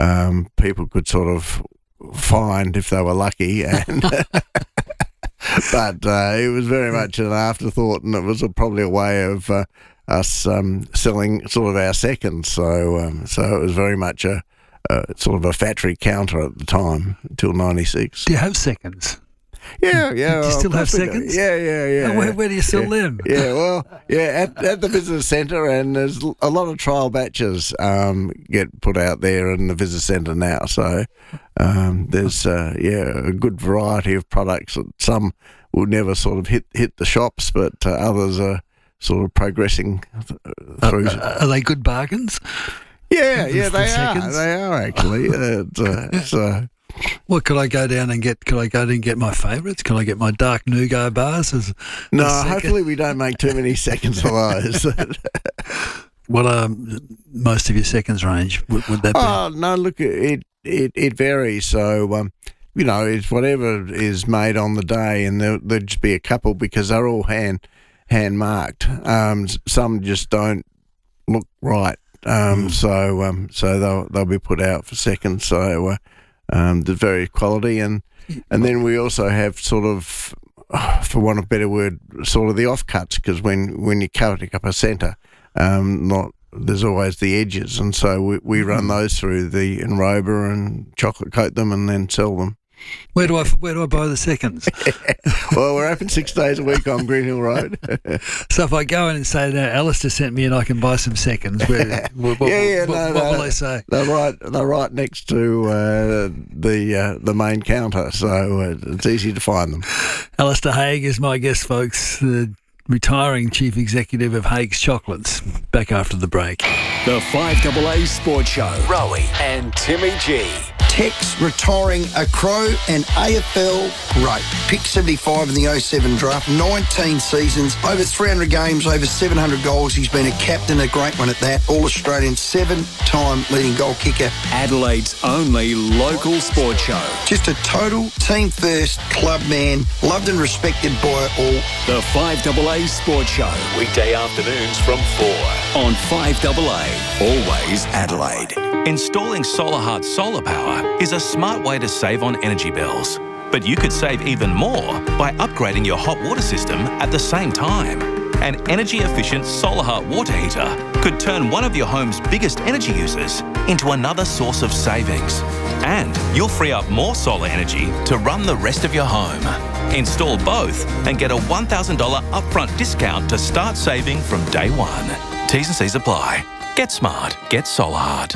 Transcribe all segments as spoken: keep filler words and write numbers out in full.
um, people could sort of find if they were lucky, and but uh, it was very much an afterthought, and it was a, probably a way of uh, us um, selling sort of our seconds. So um, so it was very much a, a sort of a factory counter at the time until ninety-six. Do you have seconds? Yeah, yeah. Do you still have seconds? Yeah, yeah, yeah. Oh, where, where do you sell yeah. them? Yeah, well, yeah, at, at the visitor centre, and there's a lot of trial batches um, get put out there in the visitor centre now. So um, there's, uh, yeah, a good variety of products. Some will never sort of hit, hit the shops, but uh, others are sort of progressing th- through. Uh, are they good bargains? Yeah, yeah, For they seconds? are. They are, actually. uh, it's, uh, it's, uh, Well, could I go down and get? Could I go down and get my favourites? Can I get my dark nougat bars? As no, a second? hopefully we don't make too many seconds of those. What are most of your seconds range? Would, would that be? Oh no! Look, it it, it varies. So um, you know, it's whatever is made on the day, and there there'll just be a couple because they're all hand hand marked. Um, some just don't look right. Um, mm. so um, so they'll they'll be put out for seconds. So uh, um, the very quality, and and then we also have sort of, for want of a better word, sort of the offcuts, because when when you're cutting up a centre. Um, not there's always the edges, and so we, we run those through the enrober and chocolate coat them and then sell them. Where do I where do I buy the seconds? Well, we're open six days a week on Green Hill Road. So if I go in and say, "No, Alistair sent me and I can buy some seconds," where, what, yeah, yeah, what, no, what no, will they say? They're right. They're right next to uh, the uh, the main counter, so uh, it's easy to find them. Alistair Haig is my guest, folks. The retiring Chief Executive of Haig's Chocolates. Back after the break. The five A A Sports Show. Rowie and Timmy G. Tex retiring a Crow and A F L great. Pick seventy-five in the oh seven draft, nineteen seasons, over three hundred games, over seven hundred goals. He's been a captain, a great one at that. All-Australian, seven-time leading goal kicker. Adelaide's only local sports show. Just a total team-first club man, loved and respected by all. The five A A Sports Show. Weekday afternoons from four on five A A. Always Adelaide. Installing SolarHeart solar power is a smart way to save on energy bills. But you could save even more by upgrading your hot water system at the same time. An energy-efficient SolarHeart water heater could turn one of your home's biggest energy users into another source of savings. And you'll free up more solar energy to run the rest of your home. Install both and get a one thousand dollars upfront discount to start saving from day one. T's and C's apply. Get smart. Get SolarHeart.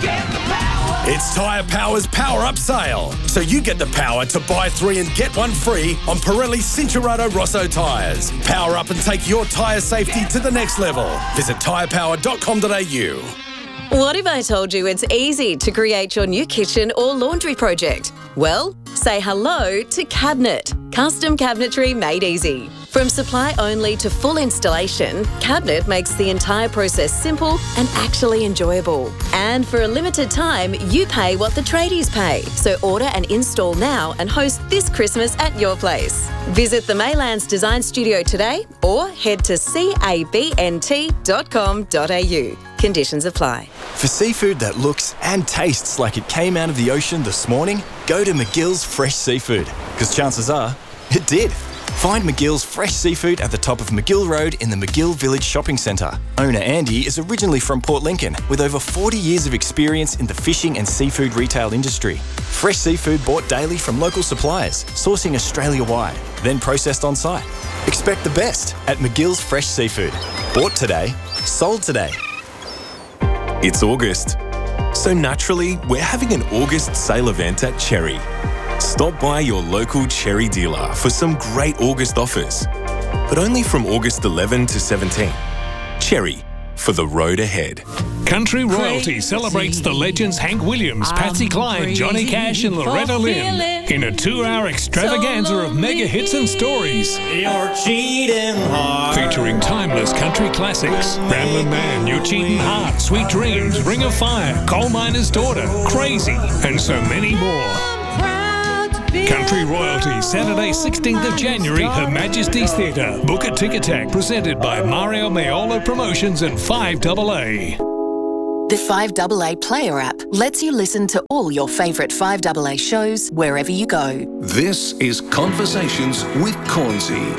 It's Tyre Power's Power Up Sale. So you get the power to buy three and get one free on Pirelli Cincherato Rosso tyres. Power up and take your tyre safety to the next level. Visit tyre power dot com dot a u. What if I told you it's easy to create your new kitchen or laundry project? Well, say hello to Cabinet. Custom cabinetry made easy. From supply only to full installation, Cabinet makes the entire process simple and actually enjoyable. And for a limited time, you pay what the tradies pay. So order and install now and host this Christmas at your place. Visit the Maylands Design Studio today or head to cabnt dot com dot a u. Conditions apply. For seafood that looks and tastes like it came out of the ocean this morning, go to McGill's Fresh Seafood, because chances are it did. Find McGill's Fresh Seafood at the top of McGill Road in the McGill Village Shopping Centre. Owner Andy is originally from Port Lincoln with over forty years of experience in the fishing and seafood retail industry. Fresh seafood bought daily from local suppliers, sourcing Australia-wide, then processed on site. Expect the best at McGill's Fresh Seafood. Bought today, sold today. It's August, so naturally we're having an August sale event at Cherry. Stop by your local Cherry dealer for some great August offers, but only from August eleventh to seventeenth. Cherry, for the road ahead. Country Royalty celebrates the legends Hank Williams, Patsy Cline, Johnny Cash and Loretta Lynn in a two-hour extravaganza of mega hits and stories. You're cheating hard. Featuring timeless country classics, Ramblin' Man, You're Cheating Hard, Sweet Dreams, Ring of Fire, Coal Miner's Daughter, Crazy, and so many more. Country Royalty, Saturday sixteenth of January, Her Majesty's Theatre. Book a Ticket Tag, presented by Mario Maiola Promotions and five A A. The five A A Player app lets you listen to all your favourite five A A shows wherever you go. This is Conversations with Cornsey.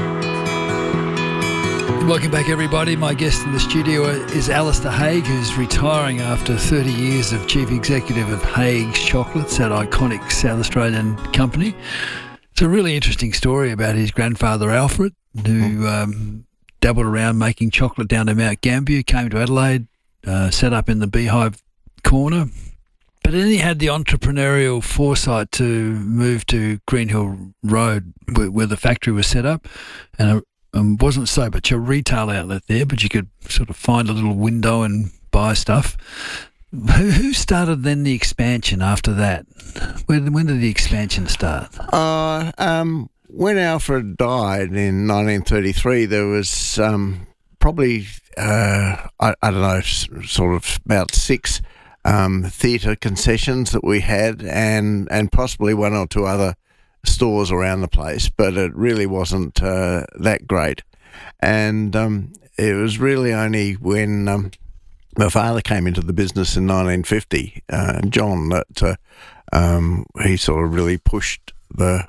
Welcome back, everybody. My guest in the studio is Alistair Haigh, who's retiring after thirty years of Chief Executive of Haig's Chocolates, that iconic South Australian company. It's a really interesting story about his grandfather, Alfred, who um, dabbled around making chocolate down to Mount Gambier, came to Adelaide, uh, set up in the Beehive Corner. But then he had the entrepreneurial foresight to move to Greenhill Road, where, where the factory was set up, and a Um, wasn't so much a retail outlet there, but you could sort of find a little window and buy stuff. Who, who started then the expansion after that? When, when did the expansion start? Uh, um, when Alfred died in nineteen thirty-three, there was um, probably, uh, I, I don't know, sort of about six um, theatre concessions that we had, and, and possibly one or two other stores around the place, but it really wasn't uh, that great. And um, it was really only when um, my father came into the business in nineteen fifty, uh, John, that uh, um, he sort of really pushed the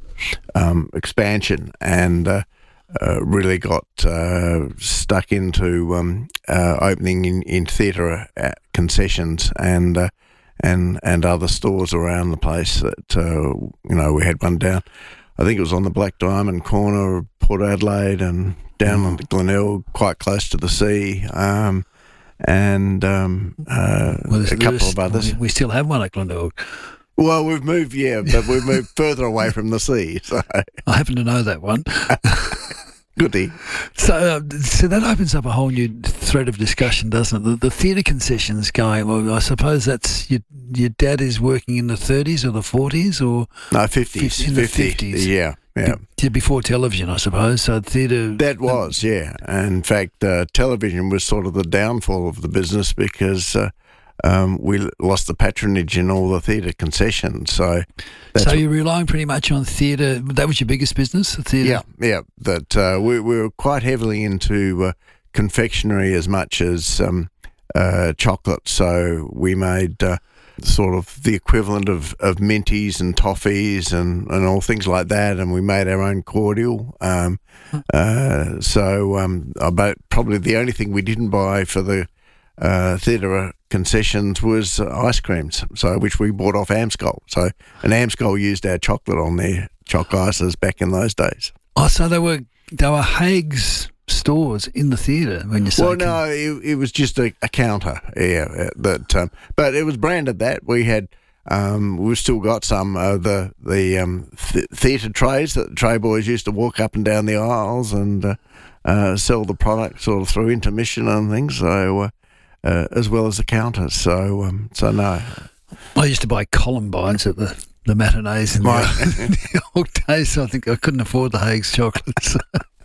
um, expansion and uh, uh, really got uh, stuck into um, uh, opening in, in theatre concessions and uh, and and other stores around the place. That uh, you know, we had one down, I think it was on the Black Diamond corner of Port Adelaide, and down mm. on the Glenelg, quite close to the sea, um, and um, uh, well, a couple of others. We still have one at Glenelg. Well, we've moved, yeah, but we've moved further away from the sea. So I happen to know that one. Goody. So, uh, so that opens up a whole new thread of discussion, doesn't it? The, the theatre concessions guy. Well, I suppose that's your your dad is working in the thirties or the forties or no fifties. In the fifties. Yeah, yeah. Be, before television, I suppose. So theatre. That was, yeah. In fact, uh, television was sort of the downfall of the business because uh, um, we lost the patronage in all the theatre concessions. So, that's so you're relying pretty much on theatre. That was your biggest business, the theatre. Yeah, yeah. That uh, we, we were quite heavily into uh, confectionery as much as um, uh, chocolate. So we made uh, sort of the equivalent of, of minties and toffees and, and all things like that. And we made our own cordial. Um, uh, so um, about probably the only thing we didn't buy for the uh, theatre concessions was uh, ice creams, so which we bought off Amscol. So, and Amscol used our chocolate on their choc ices back in those days. Oh, so they were they were Haig's stores in the theatre when you say. Well, no, it, it was just a, a counter, yeah. That, um, but it was branded that. We had, um, we've still got some of the the um, th- theatre trays that the tray boys used to walk up and down the aisles and uh, uh, sell the product sort of through intermission and things. So. Uh, Uh, as well as the counters, so um, so no. I used to buy Columbines at the, the matinees in the, the old days, so I think I couldn't afford the Haig's chocolates.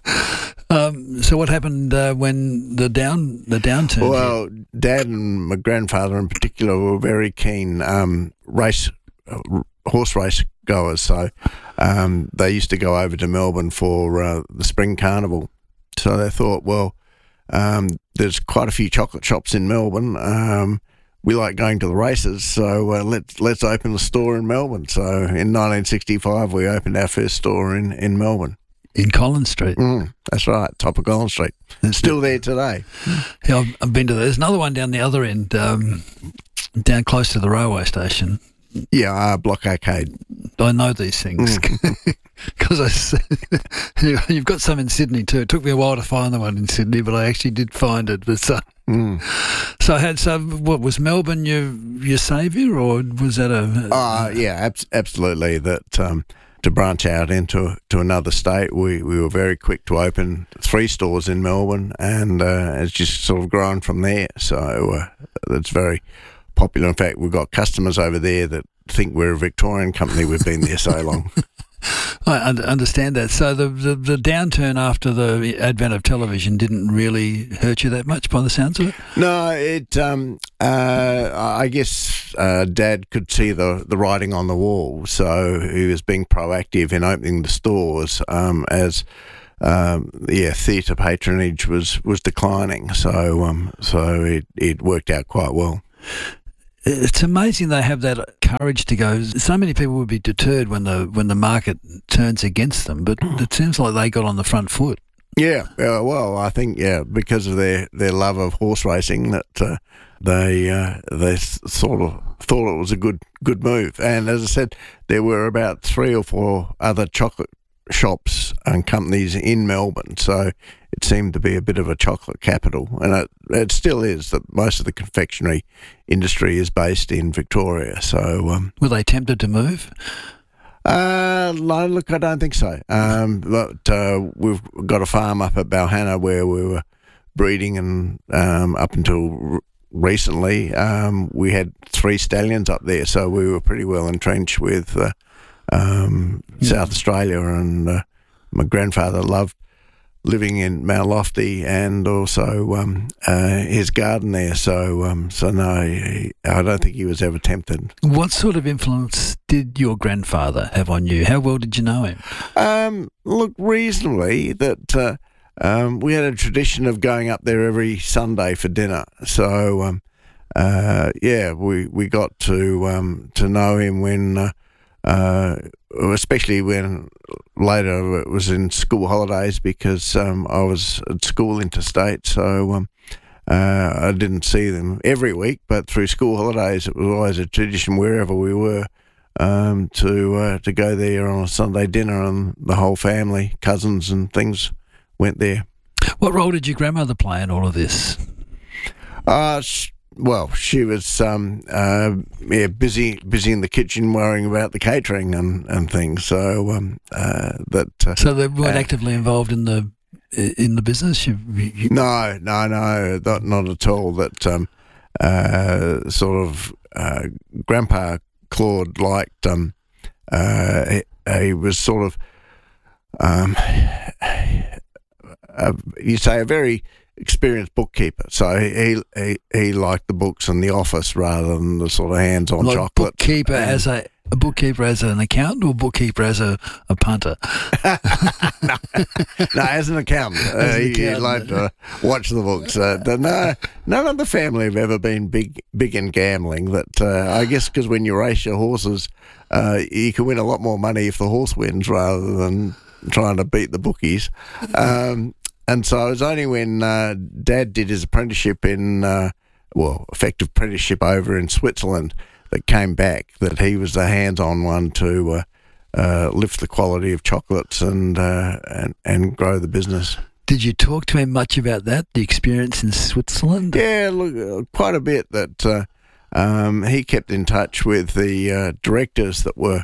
um, so what happened uh, when the down the downturn? Well, hit? Dad and my grandfather in particular were very keen um, race uh, horse race goers, so um, they used to go over to Melbourne for uh, the spring carnival. So they thought, well. Um, there's quite a few chocolate shops in Melbourne. Um, we like going to the races, so uh, let's let's open a store in Melbourne. So in nineteen sixty-five, we opened our first store in, in Melbourne. In Collins Street. Mm, that's right, top of Collins Street. It's still there today. Yeah, I've, I've been to that. There's another one down the other end, um, down close to the railway station. Yeah, uh, Block Arcade. I know these things because mm. I you've got some in Sydney too. It took me a while to find the one in Sydney, but I actually did find it. But so, mm. so I had so what was Melbourne your your saviour, or was that a? Uh, yeah, ab- absolutely. That um, to branch out into to another state, we, we were very quick to open three stores in Melbourne, and uh, it's just sort of grown from there. So uh, it's very popular. In fact, we've got customers over there that think we're a Victorian company. We've been there so long. I understand that. So the, the the downturn after the advent of television didn't really hurt you that much, by the sounds of it? No, it. Um, uh, I guess uh, Dad could see the, the writing on the wall, so he was being proactive in opening the stores um, as. Um, yeah, theatre patronage was, was declining, so um, so it, it worked out quite well. It's amazing they have that courage to go. So many people would be deterred when the when the market turns against them, but it seems like they got on the front foot. Yeah, uh, well, I think yeah, because of their, their love of horse racing, that uh, they uh, they sort of thought it was a good good move. And as I said, there were about three or four other chocolate shops and companies in Melbourne, so it seemed to be a bit of a chocolate capital, and it, it still is. That most of the confectionery industry is based in Victoria. So, um, were they tempted to move? Uh, no, look, I don't think so. Um, but uh, we've got a farm up at Balhanna where we were breeding, and um, up until r- recently, um, we had three stallions up there, so we were pretty well entrenched with Uh, Um, yeah. South Australia, and uh, my grandfather loved living in Mount Lofty, and also um, uh, his garden there. So, um, so no, he, I don't think he was ever tempted. What sort of influence did your grandfather have on you? How well did you know him? Um, look, reasonably. That uh, um, we had a tradition of going up there every Sunday for dinner. So, um, uh, yeah, we we got to um, to know him when. Uh, Uh, especially when later it was in school holidays, because um, I was at school interstate, so um, uh, I didn't see them every week, but through school holidays it was always a tradition wherever we were um, to uh, to go there on a Sunday dinner, and the whole family, cousins and things, went there. What role did your grandmother play in all of this? Uh, sh- Well, she was um, uh, yeah, busy busy in the kitchen worrying about the catering and, and things. So um, uh, that uh, so they weren't uh, actively involved in the in the business. You, you... No, no, no, not not at all. That um, uh, sort of uh, Grandpa Claude liked. Um, uh, he, he was sort of um, uh, you say a very experienced bookkeeper, so he, he he liked the books and the office rather than the sort of hands-on like chocolate. Bookkeeper and, as a, a bookkeeper as an accountant, or bookkeeper as a, a punter? no, no, as an accountant. As uh, an he, accountant. he liked to watch the books. Uh, the, no, none of the family have ever been big big in gambling. That uh, I guess because when you race your horses, uh, you can win a lot more money if the horse wins rather than trying to beat the bookies. Um, And so it was only when uh, Dad did his apprenticeship in, uh, well, effective apprenticeship over in Switzerland, that came back, that he was the hands-on one to uh, uh, lift the quality of chocolates and, uh, and and grow the business. Did you talk to him much about that, the experience in Switzerland? Yeah, look, uh, quite a bit. That uh, um, he kept in touch with the uh, directors that were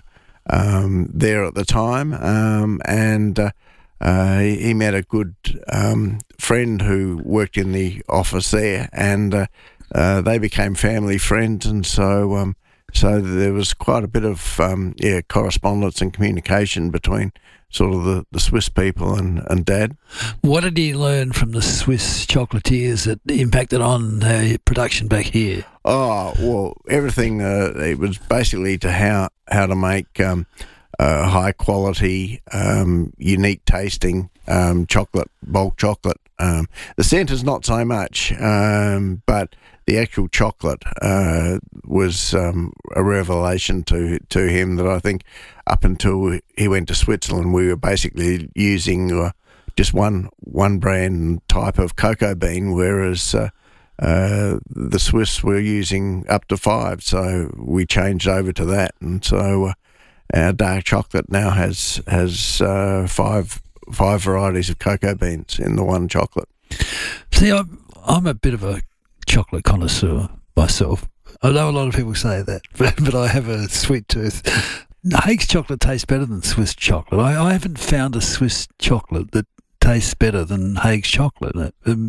um, there at the time, um, and. Uh, Uh, he, he met a good um, friend who worked in the office there, and uh, uh, they became family friends, and so um, so there was quite a bit of um, yeah correspondence and communication between sort of the, the Swiss people and, and Dad. What did he learn from the Swiss chocolatiers that impacted on uh, production back here? Oh, well, everything. Uh, it was basically to how how to make. Um, Uh, high quality, um, unique tasting um, chocolate, bulk chocolate. Um, the centre's not so much, um, but the actual chocolate uh, was um, a revelation to to him. That I think up until he went to Switzerland, we were basically using uh, just one one brand and type of cocoa bean, whereas uh, uh, the Swiss were using up to five. So we changed over to that, and so. Uh, Our dark chocolate now has has uh, five five varieties of cocoa beans in the one chocolate. See, I'm, I'm a bit of a chocolate connoisseur myself. I know a lot of people say that, but, but I have a sweet tooth. Haig's chocolate tastes better than Swiss chocolate. I, I haven't found a Swiss chocolate that tastes better than Haig's chocolate. Um,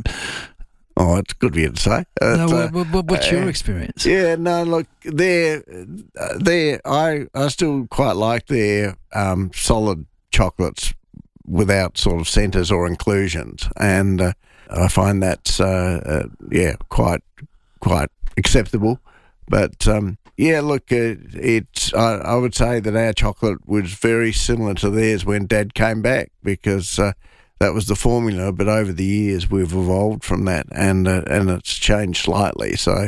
Oh, it's good of you to say. Uh, no, uh, what, what, what's uh, your experience? Yeah, no, look, they're, uh, they're, I, I still quite like their um, solid chocolates without sort of centres or inclusions, and uh, I find that's uh, uh, yeah quite quite acceptable. But um, yeah, look, uh, it's I, I would say that our chocolate was very similar to theirs when Dad came back, because. Uh, That was the formula, but over the years we've evolved from that, and uh, and it's changed slightly. So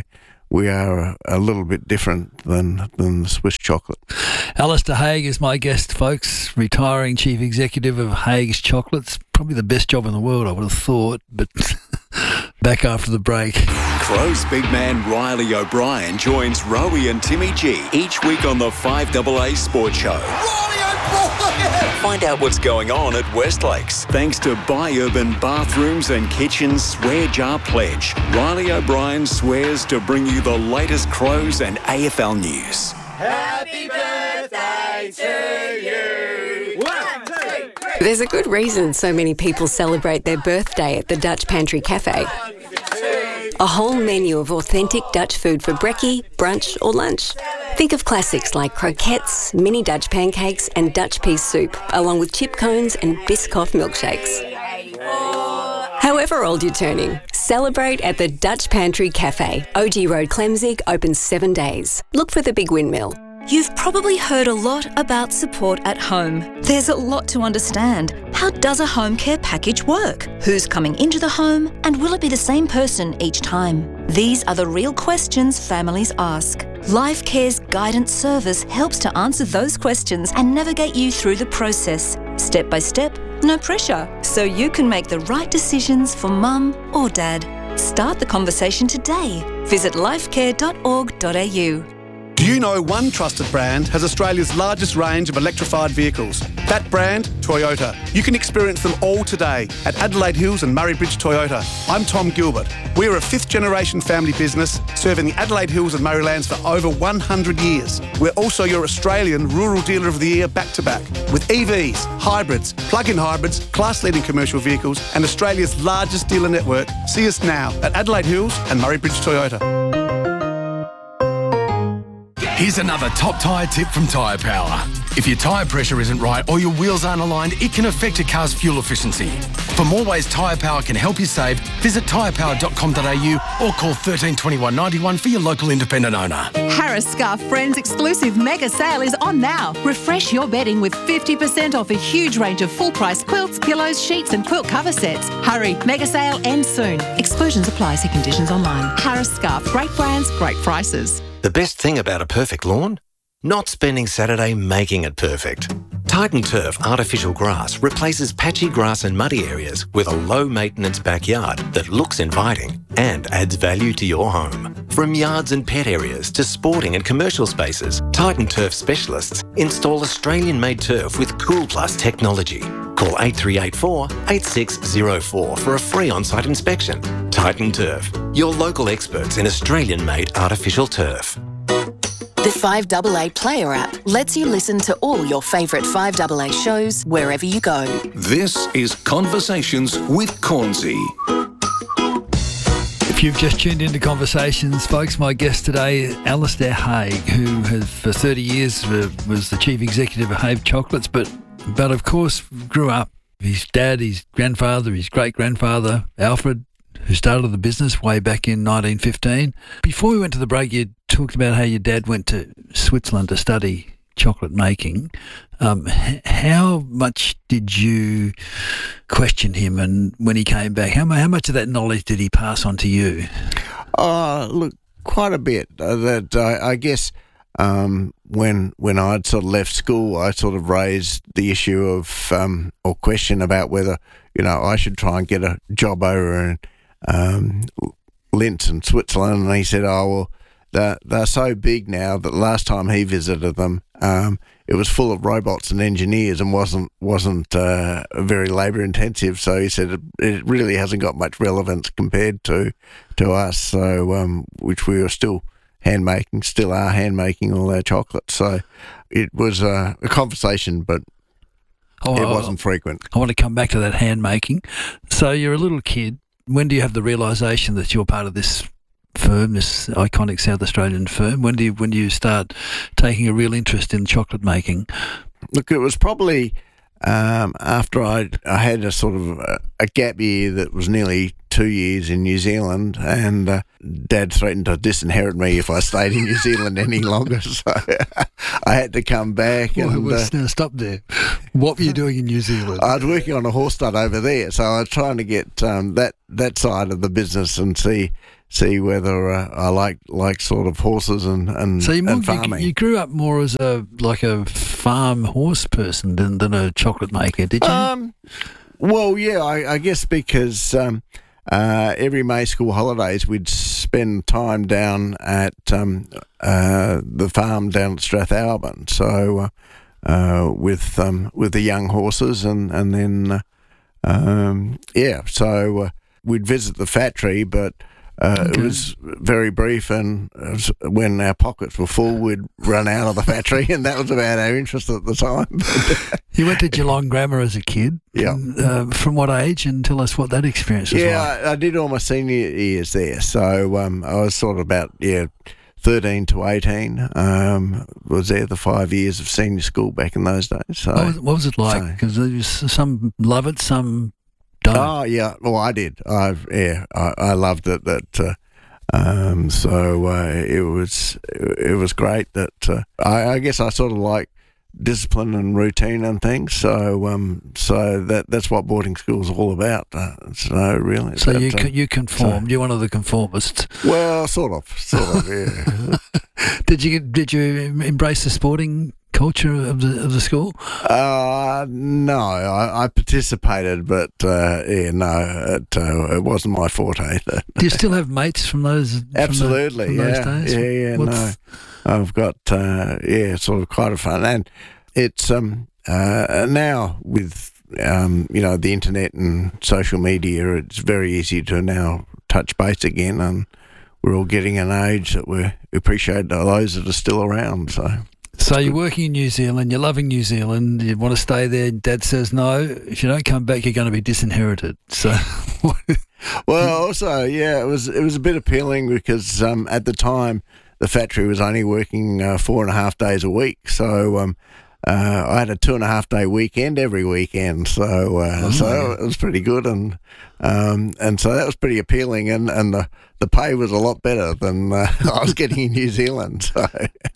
we are a, a little bit different than than the Swiss chocolate. Alistair Haig is my guest, folks, retiring Chief Executive of Haig's Chocolates. Probably the best job in the world, I would have thought, but back after the break. Crows big man Riley O'Brien joins Rowie and Timmy G each week on the five A A Sports Show. Riley O'Brien! Find out what's going on at Westlakes. Thanks to Buy Urban Bathrooms and Kitchens Swear Jar Pledge. Riley O'Brien swears to bring you the latest Crows and A F L news. Happy birthday to you! One, two, three! There's a good reason so many people celebrate their birthday at the Dutch Pantry Cafe. A whole menu of authentic Dutch food for brekkie, brunch or lunch. Think of classics like croquettes, mini Dutch pancakes and Dutch pea soup, along with chip cones and Biscoff milkshakes. However old you're turning, celebrate at the Dutch Pantry Cafe. O G Road, Clemzig, open seven days. Look for the Big Windmill. You've probably heard a lot about support at home. There's a lot to understand. How does a home care package work? Who's coming into the home? And will it be the same person each time? These are the real questions families ask. Life Care's guidance service helps to answer those questions and navigate you through the process, step by step, no pressure, so you can make the right decisions for mum or dad. Start the conversation today. Visit lifecare dot org dot a u. Do you know one trusted brand has Australia's largest range of electrified vehicles? That brand, Toyota. You can experience them all today at Adelaide Hills and Murray Bridge Toyota. I'm Tom Gilbert. We're a fifth generation family business serving the Adelaide Hills and Murraylands for over one hundred years. We're also your Australian Rural Dealer of the Year back to back with E Vs, hybrids, plug-in hybrids, class-leading commercial vehicles and Australia's largest dealer network. See us now at Adelaide Hills and Murray Bridge Toyota. Here's another top tyre tip from Tyre Power. If your tyre pressure isn't right or your wheels aren't aligned, it can affect your car's fuel efficiency. For more ways Tyre Power can help you save, visit tyre power dot com dot a u or call one three two one, nine one for your local independent owner. Harris Scarf Friends exclusive mega sale is on now. Refresh your bedding with fifty percent off a huge range of full-price quilts, pillows, sheets and quilt cover sets. Hurry, mega sale ends soon. Exclusions apply. See conditions online. Harris Scarf, great brands, great prices. The best thing about a perfect lawn? Not spending Saturday making it perfect. Titan Turf Artificial Grass replaces patchy grass and muddy areas with a low-maintenance backyard that looks inviting and adds value to your home. From yards and pet areas to sporting and commercial spaces, Titan Turf specialists install Australian-made turf with Cool Plus technology. Call eight three eight four, eight six zero four for a free on-site inspection. Titan Turf, your local experts in Australian-made artificial turf. The five A A Player app lets you listen to all your favourite five A A shows wherever you go. This is Conversations with Cornsey. If you've just tuned into Conversations, folks, my guest today is Alistair Haig, who has for thirty years uh, was the Chief Executive of Haig Chocolates, but but of course grew up. His dad, his grandfather, his great-grandfather, Alfred, who started the business way back in nineteen fifteen. Before we went to the break, you talked about how your dad went to Switzerland to study chocolate making. Um, h- how much did you question him, and when he came back, how, how much of that knowledge did he pass on to you? Oh, look, quite a bit. Uh, that uh, I guess um, when when I'd sort of left school, I sort of raised the issue of um, or question about whether you know I should try and get a job over in um, Linz in Switzerland, and he said, "Oh well, they're they're so big now that last time he visited them, um, it was full of robots and engineers and wasn't wasn't uh, very labour intensive." So he said it, it really hasn't got much relevance compared to to us. So um, which we were still hand making, still are hand making all our chocolates. So it was uh, a conversation, but oh, it wasn't frequent. I want to come back to that hand making. So you're a little kid. When do you have the realisation that you're part of this firm, this iconic South Australian firm? When do you when do you start taking a real interest in chocolate making? Look, it was probably um, after I I had a sort of a, a gap year that was nearly two years in New Zealand, and uh, Dad threatened to disinherit me if I stayed in New Zealand any longer. So I had to come back. Well, and well, uh, stop there. What were you doing in New Zealand? I was working on a horse stud over there, so I was trying to get um, that that side of the business and see see whether uh, I like like sort of horses and and, So you, more, and farming. you, you grew up more as a like a farm horse person than, than a chocolate maker, did you? Um, well, yeah, I, I guess because um, uh, every May school holidays we'd spend time down at um, uh, the farm down at Strathalbyn, so uh, uh, with um, with the young horses, and and then uh, um, yeah, so uh, we'd visit the factory, but. Uh, Okay. It was very brief, and it was when our pockets were full, we'd run out of the factory, and that was about our interest at the time. You went to Geelong Grammar as a kid. Yeah. Uh, from what age? And tell us what that experience was yeah, like. I, I did all my senior years there, so um, I was sort of about yeah, thirteen to eighteen. Um, was there the five years of senior school back in those days. So What was, what was it like? Because some love it, some don't. Oh yeah, well I did. I yeah, I, I loved it. That uh, um, so uh, it was it was great. That uh, I, I guess I sort of like discipline and routine and things. So um, so that that's what boarding school's all about. Uh, so really, So but, you uh, co- you conformed. You're one of the conformists. well, sort of, sort of, yeah. Did you did you embrace the sporting culture of the of the school? Uh, no, I, I participated, but uh, yeah, no, it, uh, it wasn't my forte. Do you still have mates from those? From the- Absolutely, from yeah, those days? yeah, yeah. What's- No, I've got uh, yeah, sort of quite a fun, and it's um uh, now with um you know the internet and social media, it's very easy to now touch base again, and we're all getting an age that we appreciate those that are still around. So. So you're working in New Zealand, you're loving New Zealand, you want to stay there, Dad says no, if you don't come back you're going to be disinherited. So Well, also, yeah, it was it was a bit appealing because um, at the time the factory was only working uh, four and a half days a week, so um, uh, I had a two and a half day weekend every weekend, so uh, Oh, so yeah. it was pretty good, and um, and so that was pretty appealing, and, and the the pay was a lot better than uh, I was getting in New Zealand. So.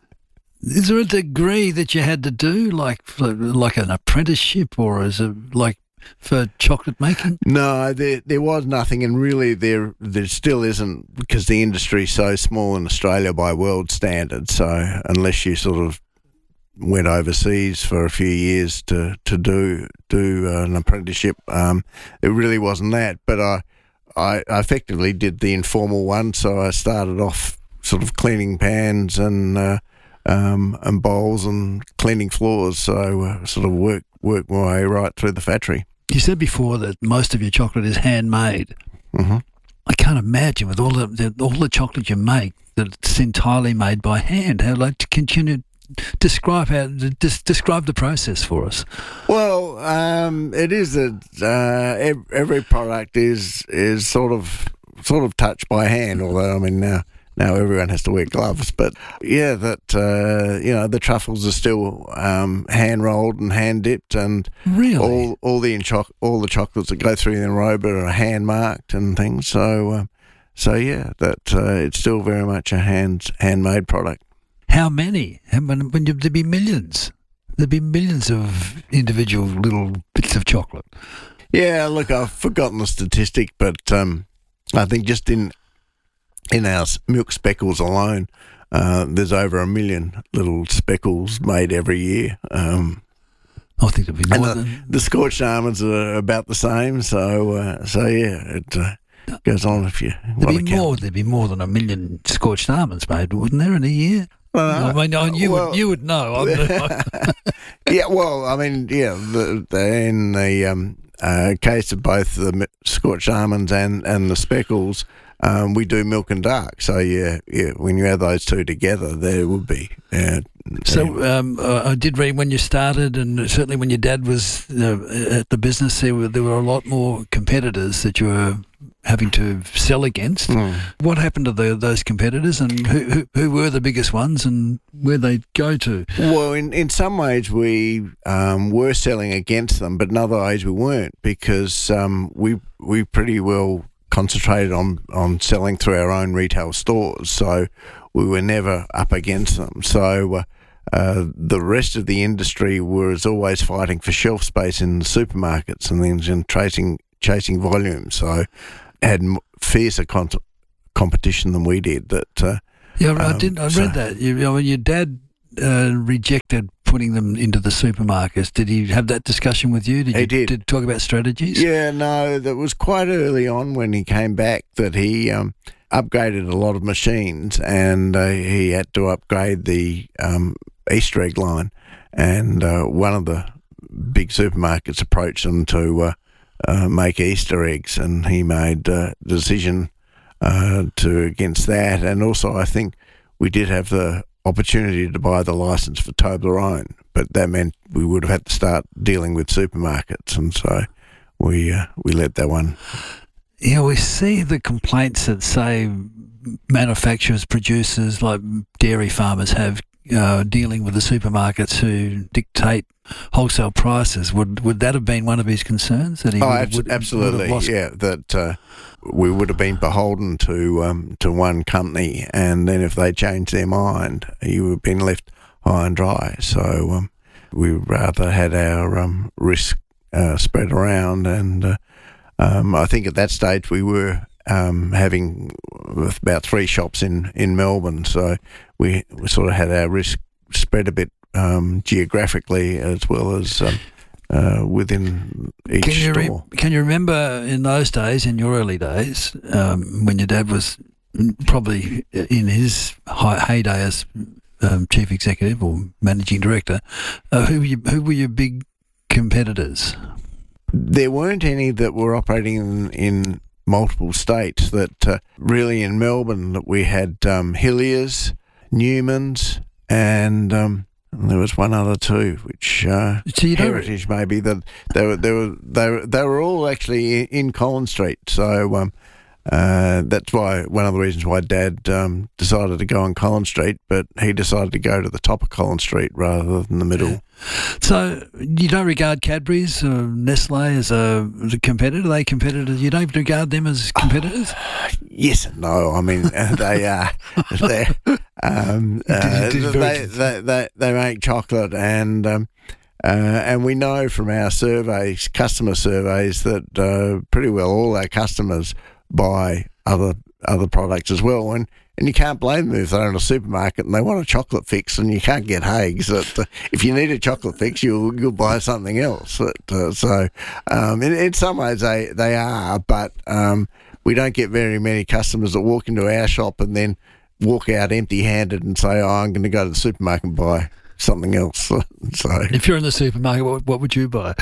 is there a degree that you had to do, like for, like an apprenticeship, or is it like for chocolate making? No, there there was nothing, and really there there still isn't, because the industry's so small in Australia by world standards. So unless you sort of went overseas for a few years to, to do do an apprenticeship, um, it really wasn't that. But I I effectively did the informal one. So I started off sort of cleaning pans and uh, um, and bowls and cleaning floors. So uh, sort of work work my way right through the factory. You said before that most of your chocolate is handmade. Mm-hmm. I can't imagine with all the, the all the chocolate you make that it's entirely made by hand. How like to continue describe how des- describe the process for us? Well, um, it is that uh, ev- every product is is sort of sort of touched by hand. Although I mean now now everyone has to wear gloves, but yeah, that uh, you know the truffles are still um, hand rolled and hand dipped, and really all all the choc- all the chocolates that go through the enrober are hand marked and things. So uh, so yeah, that uh, it's still very much a hand handmade product. How many? How many? When you, there'd be millions. There'd be millions of individual little bits of chocolate. Yeah, look, I've forgotten the statistic, but um, I think just in in our s- milk speckles alone, uh, there's over a million little speckles made every year. Um, I think there'd be more and the, than the scorched almonds are about the same. So, uh, so yeah, it uh, goes on if you want there'd to be count. more. There'd be more than a million scorched almonds made, wouldn't there, in a year? Uh, I mean, I- you well- would you would know. I'm, Yeah, well, I mean, yeah, the, the, in the um, uh, case of both the mi- scorched almonds and, and the speckles, um, we do milk and dark. So, yeah, yeah, when you add those two together, there would be. Uh, So um, uh, I did read when you started, and certainly when your dad was uh, at the business, there were there were a lot more competitors that you were having to sell against. Mm. What happened to the, those competitors, and who, who who were the biggest ones, and where they go to? Well, in, in some ways we um, were selling against them, but in other ways we weren't, because um, we we pretty well concentrated on, on selling through our own retail stores, so we were never up against them. So uh, uh, the rest of the industry was always fighting for shelf space in the supermarkets and things, and chasing chasing volume. So had m- fiercer con- competition than we did. That uh, yeah, I um, did. I so- read that. You, I mean, your dad uh, rejected putting them into the supermarkets. Did he have that discussion with you? Did He you did. did talk about strategies? Yeah, no, that was quite early on when he came back that he um, upgraded a lot of machines, and uh, he had to upgrade the um, Easter egg line. And uh, one of the big supermarkets approached him to uh, uh, make Easter eggs, and he made uh, the decision uh, to against that. And also, I think we did have the opportunity to buy the license for Toblerone, but that meant we would have had to start dealing with supermarkets, and so we uh, we let that one. Yeah, we see the complaints that say manufacturers, producers, like dairy farmers have uh, dealing with the supermarkets who dictate wholesale prices. Would would that have been one of his concerns? That he Oh, would, abs- would, absolutely, would have lost- yeah. That uh, we would have been beholden to um, to one company, and then if they changed their mind, you would have been left high and dry. So um, we rather had our um, risk uh, spread around, and uh, um, I think at that stage we were um, having about three shops in, in Melbourne, so we, we sort of had our risk spread a bit um, geographically as well as um, uh, within each Can you, re- store. can you remember in those days, in your early days, um, when your dad was probably in his high, heyday as um, chief executive or managing director, uh, who, were you, who were your big competitors? There weren't any that were operating in, in multiple states. That uh, really in Melbourne that we had um, Hilliers, Newman's, and um, there was one other too, which uh, So you don't- Heritage maybe. That they were they were they were they were all actually in, in Collins Street. So um, uh, that's why one of the reasons why Dad um, decided to go on Collins Street, but he decided to go to the top of Collins Street rather than the middle. So you don't regard Cadbury's or Nestle as a, as a competitor? Are they competitors? You don't regard them as competitors? Yes and no. I mean, they are. They, um, uh, Did- did very- they, they, they, they make chocolate, and um, uh, and we know from our surveys, customer surveys, that uh, pretty well all our customers buy other other products as well. And, and you can't blame them if they're in a supermarket and they want a chocolate fix and you can't get Hague's. That, uh, if you need a chocolate fix, you'll you'll buy something else. That, uh, so um, in, in some ways they, they are, but um, we don't get very many customers that walk into our shop and then walk out empty-handed and say, oh, I'm going to go to the supermarket and buy something else. So If you're in the supermarket, what, what would you buy?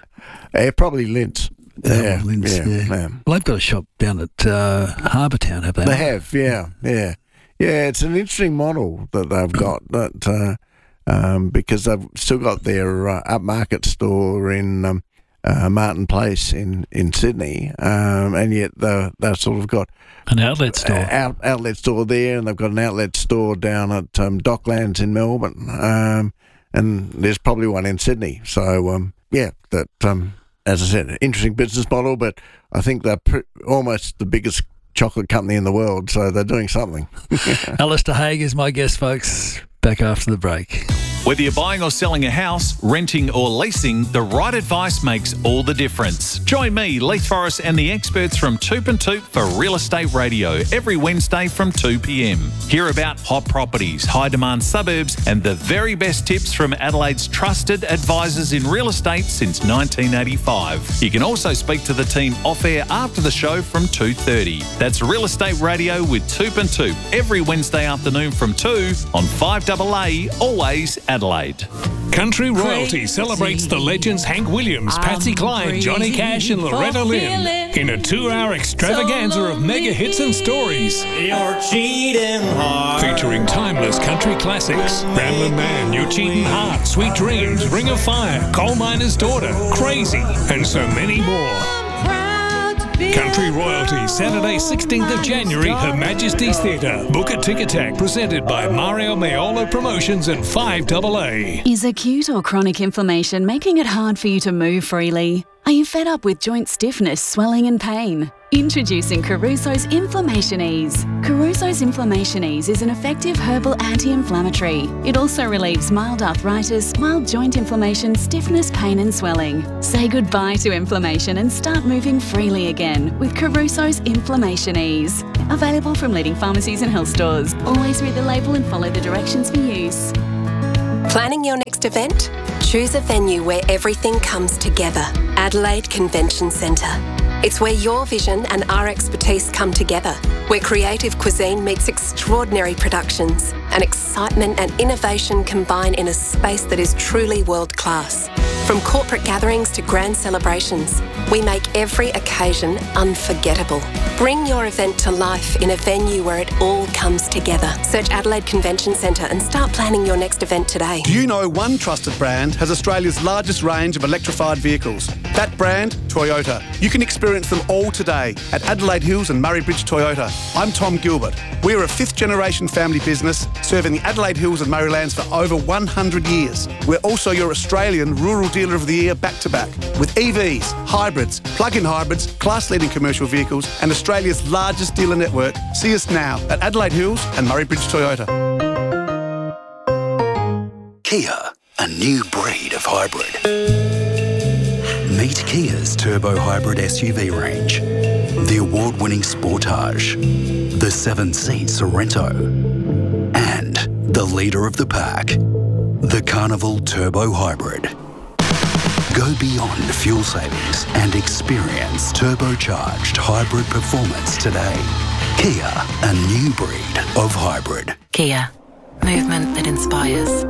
uh, probably Lindt. Yeah, Oh, Lindt, yeah, yeah. yeah. Well, they've got a shop down at uh, Harbour Town, have they? They have, yeah, yeah. Yeah, it's an interesting model that they've got, that uh, um, because they've still got their uh, upmarket store in um, uh, Martin Place in, in Sydney, um, and yet they they've sort of got an outlet store. Uh, out, outlet store there, and they've got an outlet store down at um, Docklands in Melbourne, um, and there's probably one in Sydney. So, um, yeah, that... Um, as I said, interesting business model, but I think they're pr- almost the biggest chocolate company in the world, so they're doing something. Alistair Haig is my guest, folks. Back after the break. Whether you're buying or selling a house, renting or leasing, the right advice makes all the difference. Join me, Leith Forrest, and the experts from Toop and Toop for Real Estate Radio every Wednesday from two p.m. Hear about hot properties, high-demand suburbs, and the very best tips from Adelaide's trusted advisors in real estate since nineteen eighty-five. You can also speak to the team off-air after the show from two thirty. That's Real Estate Radio with Toop and Toop every Wednesday afternoon from two on five A A, always Adelaide. Country Royalty celebrates the legends Hank Williams, Patsy Cline, Johnny Cash and Loretta Lynn in a two-hour extravaganza of mega hits and stories. You're cheating hard. Featuring timeless country classics, Ramblin' Man, You're Cheating Heart, Sweet Dreams, Ring of Fire, Coal Miner's Daughter, Crazy, and so many more. Country Royalty, Saturday sixteenth of January, Her Majesty's Theatre. Book a Ticket Tag, presented by Mario Maiolo Promotions and five A A. Is acute or chronic inflammation making it hard for you to move freely? Are you fed up with joint stiffness, swelling and pain? Introducing Caruso's Inflammation Ease. Caruso's Inflammation Ease is an effective herbal anti-inflammatory. It also relieves mild arthritis, mild joint inflammation, stiffness, pain and swelling. Say goodbye to inflammation and start moving freely again with Caruso's Inflammation Ease. Available from leading pharmacies and health stores. Always read the label and follow the directions for use. Planning your next event? Choose a venue where everything comes together. Adelaide Convention Centre. It's where your vision and our expertise come together, where creative cuisine meets extraordinary productions and excitement and innovation combine in a space that is truly world-class. From corporate gatherings to grand celebrations, we make every occasion unforgettable. Bring your event to life in a venue where it all comes together. Search Adelaide Convention Centre and start planning your next event today. Do you know one trusted brand has Australia's largest range of electrified vehicles? That brand, Toyota. You can experience them all today at Adelaide Hills and Murray Bridge Toyota. I'm Tom Gilbert. We're a fifth generation family business serving the Adelaide Hills and Murraylands for over one hundred years. We're also your Australian Rural Dealer of the Year back to back with E Vs, hybrids, plug-in hybrids, class-leading commercial vehicles and Australia's largest dealer network. See us now at Adelaide Hills and Murray Bridge Toyota. Kia, a new breed of hybrid. Meet Kia's turbo hybrid S U V range. The award-winning Sportage, the seven-seat Sorento, and the leader of the pack, the Carnival Turbo Hybrid. Go beyond fuel savings and experience turbocharged hybrid performance today. Kia, a new breed of hybrid. Kia, movement that inspires.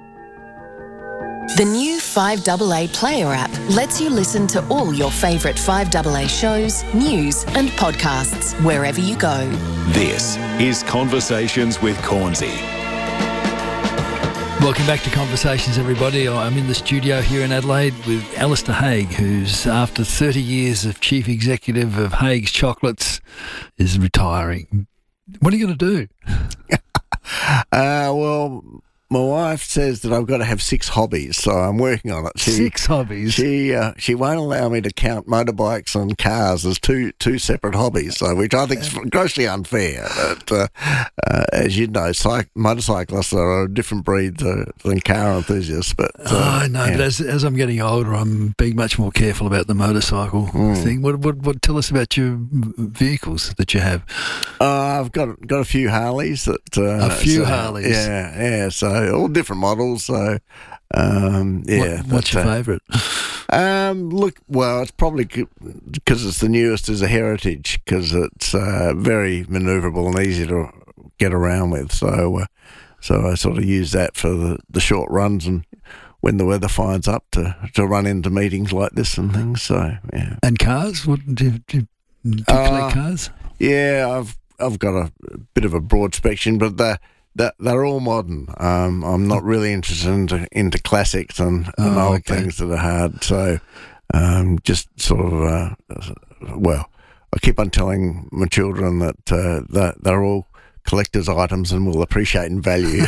The new five A A Player app lets you listen to all your favourite five A A shows, news and podcasts wherever you go. This is Conversations with Cornsey. Welcome back to Conversations, everybody. I'm in the studio here in Adelaide with Alistair Haig, who's, after thirty years of Chief Executive of Haig's Chocolates, is retiring. What are you going to do? uh, well... My wife says that I've got to have six hobbies, so I'm working on it. She, six hobbies? She uh, she won't allow me to count motorbikes and cars as two two separate hobbies, so which I think is grossly unfair. But, uh, uh, as you know, cyc- motorcyclists are a different breed to, than car enthusiasts. But uh, oh, I know, yeah. But as as I'm getting older, I'm being much more careful about the motorcycle mm. thing. What, what what tell us about your vehicles that you have? Uh, I've got got a few Harleys. That uh, a few so, Harleys. Yeah, yeah. So. All different models, so um, yeah. What, what's but, your uh, favourite? Um, look, well, it's probably because it's the newest as a Heritage, because it's uh, very manoeuvrable and easy to get around with. So, uh, so I sort of use that for the, the short runs and when the weather finds up to, to run into meetings like this and things. So, yeah. And cars? What do you, do you, do you uh, collect cars? Yeah, I've I've got a bit of a broad spectrum, but the That they're all modern. Um, I'm not really interested into, into classics and, and oh, old okay. things that are hard. So um, just sort of, uh, well, I keep on telling my children that, uh, that they're all collector's items and will appreciate and value.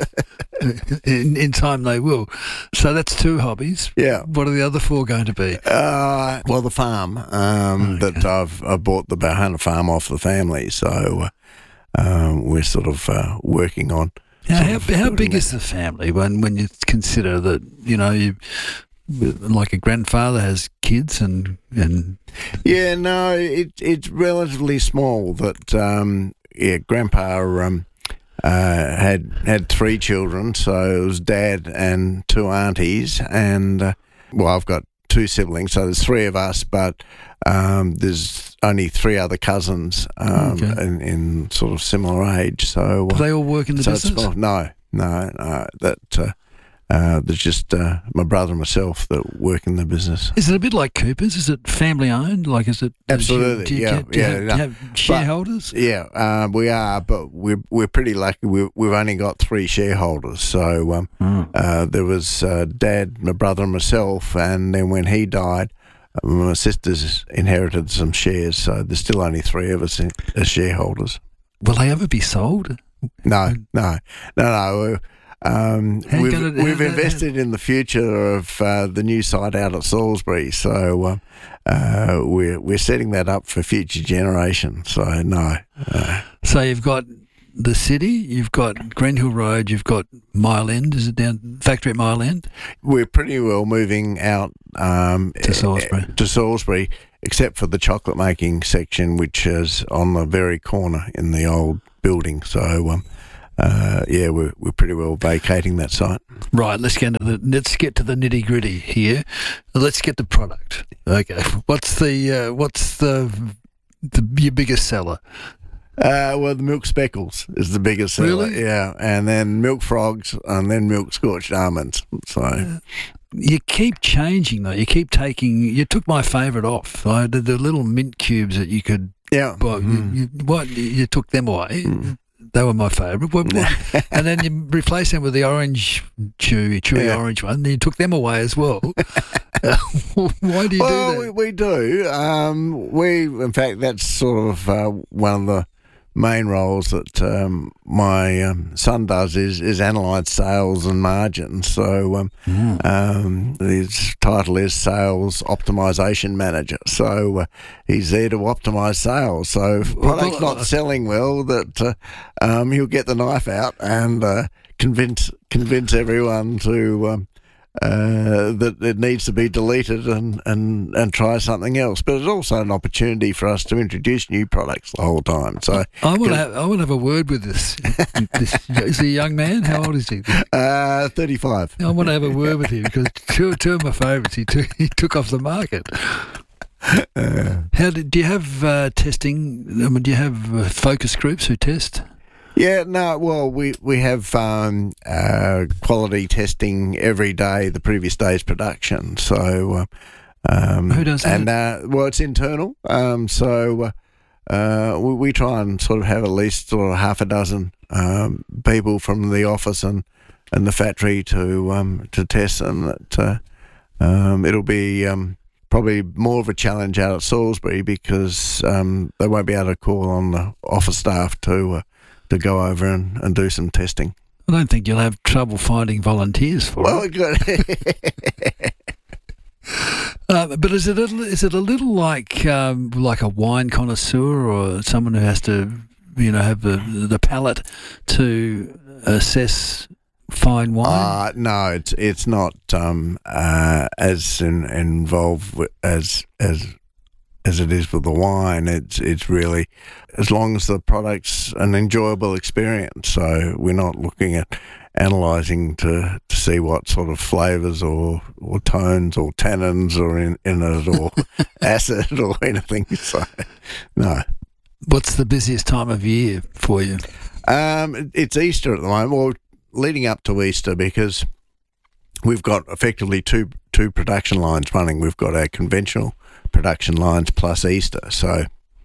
in, in time they will. So that's two hobbies. Yeah. What are the other four going to be? Uh, well, the farm um, okay. that I've I bought the Bahana farm off the family. So... Uh, Um, we're sort of uh, working on. Yeah, how how big that. is the family when, when you consider that, you know, you like a grandfather has kids and and yeah, no, it it's relatively small. That um, yeah, Grandpa um, uh, had had three children, so it was Dad and two aunties, and uh, well, I've got two siblings, so there's three of us, but um, there's only three other cousins um, okay. in, in sort of similar age. So do they all work in the so business? It's, no, no, no. That uh, uh, there's just uh, my brother and myself that work in the business. Is it a bit like Cooper's? Is it family owned? Like, is it absolutely? Do you, do you yeah, get, do yeah. you have, no. do you have shareholders? But, yeah, uh, we are, but we're we're pretty lucky. We've we've only got three shareholders. So um, mm. uh, there was uh, Dad, my brother, and myself, and then when he died. My sister's inherited some shares, so there's still only three of us in, as shareholders. Will they ever be sold? No, no, no, no. um, How you we've, gonna- we've how- how- invested in the future of uh, the new site out at Salisbury. So uh, uh, we're we're setting that up for future generations. So no. Uh, So you've got the city, you've got Greenhill Road, you've got Mile End. Is it down factory at Mile End? We're pretty well moving out um, To Salisbury. eh, to Salisbury, except for the chocolate making section, which is on the very corner in the old building. So, um, uh, yeah, we're we're pretty well vacating that site. Right. Let's get to the let's get to the nitty gritty here. Let's get the product. Okay. What's the uh, what's the, the your biggest seller? Uh, well, the milk speckles is the biggest seller. Really? Yeah, and then milk frogs, and then milk scorched almonds. So. You keep changing though. You keep taking. You took my favourite off. I the, the little mint cubes that you could. Yeah. Buy. Mm. You, you, what you took them away. Mm. They were my favourite. What, what, and then you replaced them with the orange chewy, chewy Yeah. orange one. And you took them away as well. uh, why do you well, do we, that? we do. Um, we, in fact, that's sort of uh, one of the main roles that um, my um, son does is is analyse sales and margins. So um, Mm. um, his title is Sales Optimisation Manager. So uh, he's there to optimise sales. So if Well, product's well, not selling well, that uh, um, he'll get the knife out and uh, convince convince everyone to. Um, Uh, that it needs to be deleted and, and, and try something else. But it's also an opportunity for us to introduce new products the whole time. So I want to have, I want to have a word with this. this. Is he a young man? How old is he? Uh, thirty-five. I want to have a word with him because two, two of my favourites he took, he took off the market. Uh, How did, do you have uh, testing? I mean, do you have uh, focus groups who test? Yeah, no, well, we, we have um, uh, quality testing every day, the previous day's production. So, uh, um, Who does that? And, uh, well, it's internal. Um, so, uh, uh, we, we try and sort of have at least sort of half a dozen um, people from the office and, and the factory to um, to test, and that uh, um, it'll be um, probably more of a challenge out at Salisbury because um, they won't be able to call on the office staff to uh, to go over and, and do some testing. I don't think you'll have trouble finding volunteers for Well, it. good. Uh, but is it a, is it a little like um, like a wine connoisseur or someone who has to, you know, have the the palate to assess fine wine? Uh, no, it's it's not um, uh, as in, involved with, as as as it is with the wine. It's it's really as long as the product's an enjoyable experience. So we're not looking at analysing to, to see what sort of flavours or, or tones or tannins are in, in it or acid or anything. So no. What's the busiest time of year for you? Um, it's Easter at the moment. Well, leading up to Easter, because we've got effectively two two production lines running. We've got our conventional production lines plus Easter. So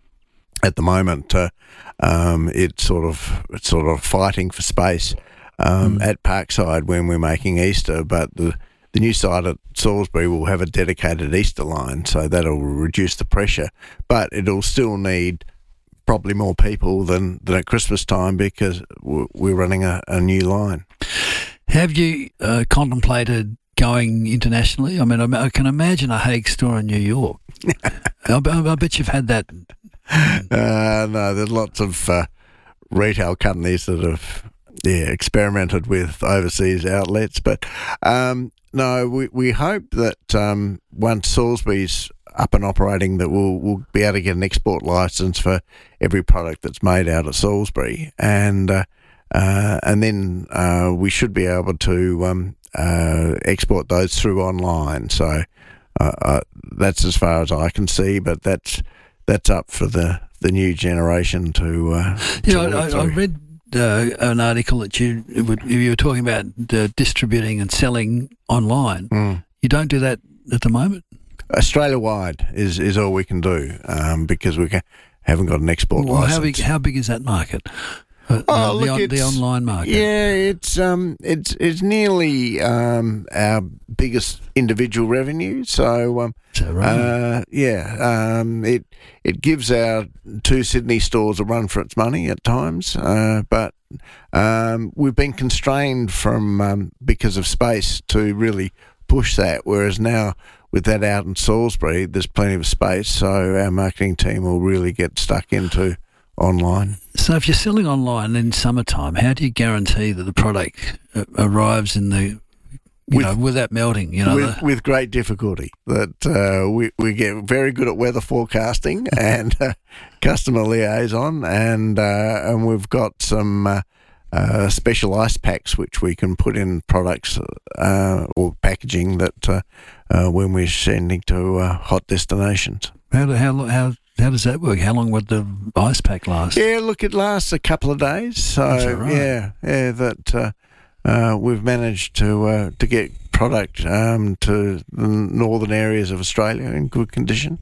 at the moment, uh, um, it's sort of it's sort of fighting for space um, mm. at Parkside when we're making Easter, but the the new site at Salisbury will have a dedicated Easter line, so that'll reduce the pressure, but it'll still need probably more people than, than at Christmas time because we're running a, a new line. Have you uh, contemplated going internationally? I mean, I, I can imagine a Hague store in New York. I, I bet you've had that. Uh, no, there's lots of uh, retail companies that have yeah experimented with overseas outlets, but um, no, we, we hope that um, once Salisbury's up and operating, that we'll we'll be able to get an export license for every product that's made out of Salisbury, and uh, uh, and then uh, we should be able to um, uh, export those through online. So uh, uh, that's as far as I can see, but that's that's up for the, the new generation to. Uh, you to know, I, I read uh, an article that you you were talking about uh, distributing and selling online. Mm. You don't do that at the moment. Australia-wide is, is all we can do um, because we can, haven't got an export Well, license. how big? How big is that market? Uh, Oh, the, look, on, the it's- online market. Yeah, it's um, it's it's nearly um, our biggest individual revenue. So um, uh, yeah, um, it it gives our two Sydney stores a run for its money at times, uh, but um, we've been constrained from um, because of space to really push that. Whereas now with that out in Salisbury, there's plenty of space, so our marketing team will really get stuck into online. So if you're selling online in summertime, how do you guarantee that the product uh, arrives in the, you With- know, without melting? You know, with, the, with great difficulty. That uh, we we get very good at weather forecasting and uh, customer liaison, and uh, and we've got some uh, uh, special ice packs which we can put in products uh, or packaging that uh, uh, when we're sending to uh, hot destinations. how do, how how how does that work? How long would the ice pack last? Yeah, look, it lasts a couple of days. So Is that right? yeah, yeah, that uh, uh, we've managed to uh, to get product um, to the northern areas of Australia in good condition.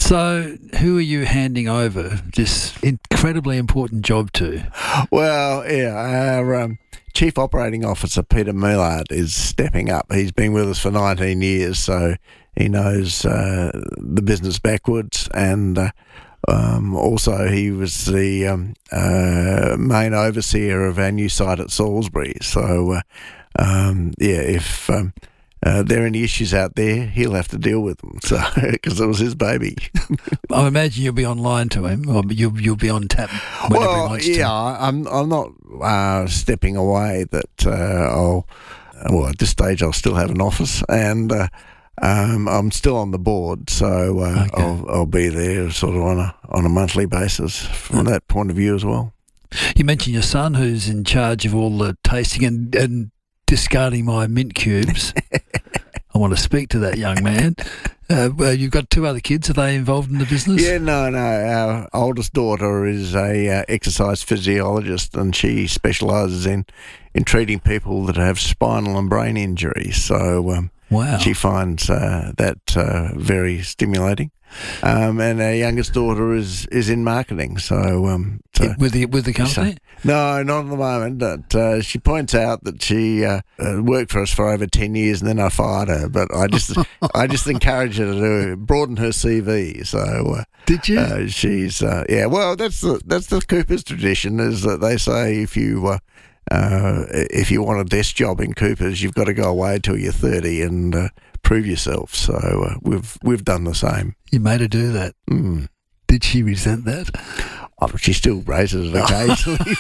So who are you handing over this incredibly important job to? Well, yeah, our um, Chief Operating Officer, Peter Millard, is stepping up. He's been with us for nineteen years, so he knows uh, the business backwards, and uh, um, also he was the um, uh, main overseer of our new site at Salisbury. So, uh, um, yeah, if um, uh, there are any issues out there, he'll have to deal with them. So, because it was his baby. I imagine you'll be online to him, or you'll you'll be on tap whenever he Well, wants yeah, to. I'm I'm not uh, stepping away. That uh, I'll well at this stage I'll still have an office, and uh, um, I'm still on the board, so uh, Okay. I'll I'll be there sort of on a on a monthly basis from that point of view as well. You mentioned your son, who's in charge of all the tasting and, and discarding my mint cubes. I want to speak to that young man. Uh, well, you've got two other kids. Are they involved in the business? Yeah, no, no. Our oldest daughter is a uh, exercise physiologist, and she specialises in, in treating people that have spinal and brain injuries. So um, Wow. she finds uh, that uh, very stimulating. Um, and our youngest daughter is, is in marketing. So, um, so with the with the company? so- no, not at the moment. But uh, she points out that she uh, uh, worked for us for over ten years, and then I fired her. But I just I just encourage her to broaden her C V. So uh, did you? Uh, she's uh, yeah. Well, that's the that's the Cooper's tradition, is that they say if you uh, uh, if you want a desk job in Cooper's, you've got to go away till you're thirty and uh, prove yourself. So uh, we've we've done the same. You made her do that. Mm. Did she resent that? Oh, she still raises it occasionally.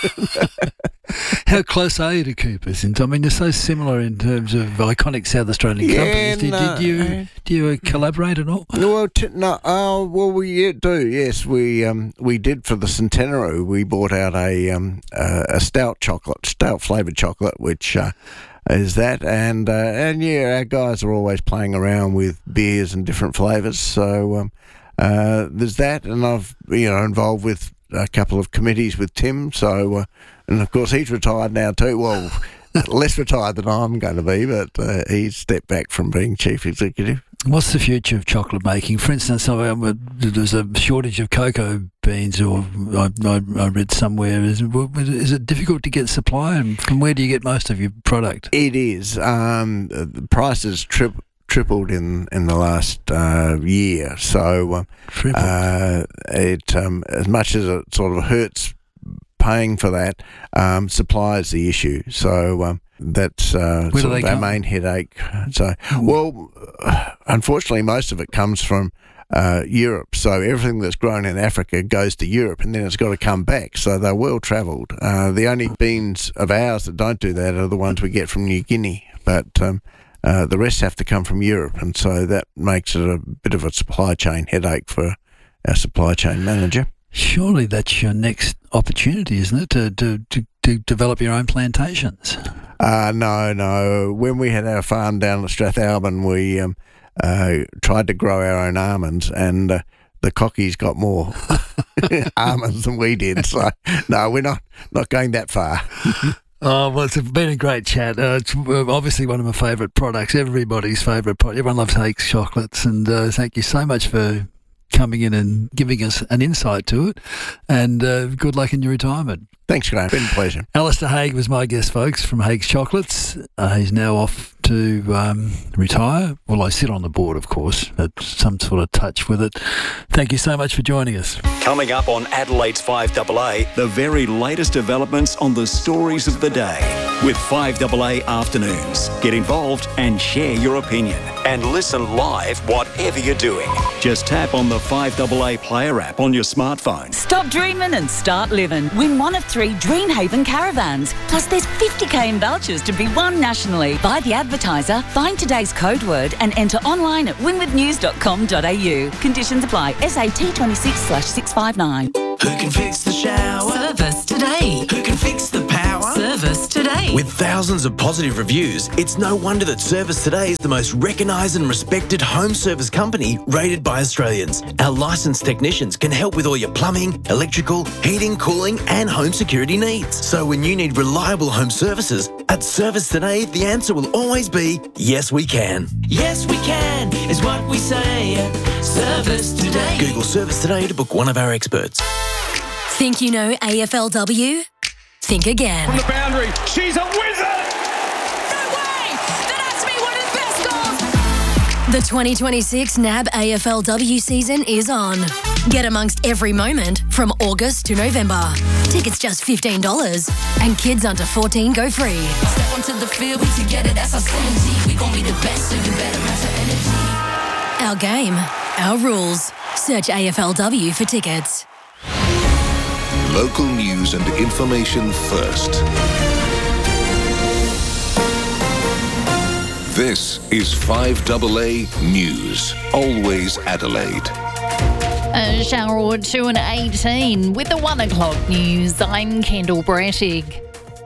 How close are you to Coopers? And I mean, you're so similar in terms of iconic South Australian Yeah, companies. Did, no, did you do you uh, collaborate at all? Well, t- no, uh, well, we do. Yes, we um, we did for the centenary. We brought out a um, uh, a stout chocolate, stout flavoured chocolate, which uh, is that, and uh, and yeah, our guys are always playing around with beers and different flavours. So um, uh, there's that, and I've you know involved with a couple of committees with Tim. So uh, and of course he's retired now too. Well. Less retired than I'm going to be, but uh, he's stepped back from being chief executive. What's the future of chocolate making? For instance, I- I- there's a shortage of cocoa beans, or I, I, I read somewhere. Is, is it difficult to get supply, and from where do you get most of your product? It is. Um, the price has tri- tripled in, in the last uh, year. So uh, uh, it um, as much as it sort of hurts paying for that, um, supply is the issue. So um, that's uh, Where do sort they of our come? main headache. So, well, unfortunately, most of it comes from uh, Europe. So everything that's grown in Africa goes to Europe, and then it's got to come back. So they're well travelled. Uh, the only beans of ours that don't do that are the ones we get from New Guinea. But um, uh, the rest have to come from Europe, and so that makes it a bit of a supply chain headache for our supply chain manager. Surely that's your next opportunity, isn't it, to to, to, to develop your own plantations? Uh, no, no. When we had our farm down at Strathalbyn, we um, uh, tried to grow our own almonds, and uh, the cockies got more almonds than we did. So, no, we're not, not going that far. Oh, well, it's been a great chat. Uh, it's uh, obviously one of my favourite products, everybody's favourite product. Everyone loves Hakes chocolates, and uh, thank you so much for coming in and giving us an insight to it, and uh, good luck in your retirement. Thanks, Graham. Been a pleasure. Alistair Haig was my guest, folks, from Haig's Chocolates. Uh, he's now off to um, retire. Well, I sit on the board, of course, at some sort of touch with it. Thank you so much for joining us. Coming up on Adelaide's five A A, the very latest developments on the stories of the day with five A A Afternoons. Get involved and share your opinion. And listen live whatever you're doing. Just tap on the five A A Player app on your smartphone. Stop dreaming and start living. Win one of three Dreamhaven caravans. Plus there's fifty k in vouchers to be won nationally. Buy the advertiser, find today's code word and enter online at winwood news dot com dot a u. Conditions apply. S A T twenty-six slash six five nine. Who can fix the shower? Service today. Who can fix the power? Service today. With thousands of positive reviews, it's no wonder that Service Today is the most recognised and respected home service company rated by Australians. Our licensed technicians can help with all your plumbing, electrical, heating, cooling and home security needs. So when you need reliable home services, at Service Today, the answer will always be, yes, we can. Yes, we can, is what we say at Service Today. Google Service Today to book one of our experts. Think you know A F L W? Think again. From the boundary, she's a wizard! No way! That has to be one of the best goals! The twenty twenty-six N A B A F L W season is on. Get amongst every moment from August to November. Tickets just fifteen dollars. And kids under fourteen go free. Step onto the field, we together, that's our synergy. We gon' be the best, so you better match our energy. Our game, our rules. Search A F L W for tickets. Local news and information first. This is five A A News. Always Adelaide. A shower or two and eighteen with the one o'clock news. I'm Kendall Brettig.